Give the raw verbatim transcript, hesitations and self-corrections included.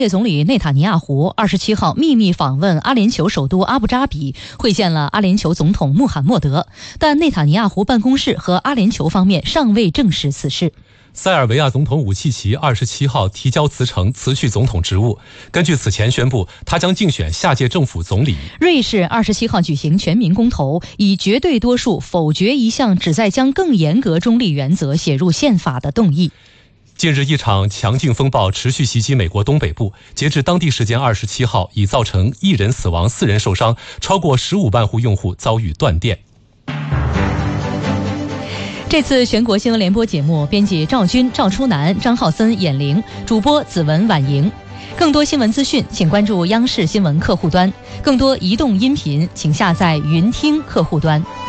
以色列总理内塔尼亚胡二十七号秘密访问阿联酋首都阿布扎比，会见了阿联酋总统穆罕默德，但内塔尼亚胡办公室和阿联酋方面尚未证实此事。 塞尔维亚总统武契奇二十七号提交辞呈，辞去总统职务。根据此前宣布，他将竞选下届政府总理。 瑞士二十七号举行全民公投，以绝对多数否决一项旨在将更严格中立原则写入宪法的动议。 近日，一场强劲风暴持续袭击美国东北部，截至当地时间二十七号，已造成一人死亡、四人受伤，超过十五万户用户遭遇断电。 这次全国新闻联播节目，编辑赵军、赵初南、张浩森、闫玲，主播子文、婉莹。更多新闻资讯，请关注央视新闻客户端；更多移动音频，请下载云听客户端。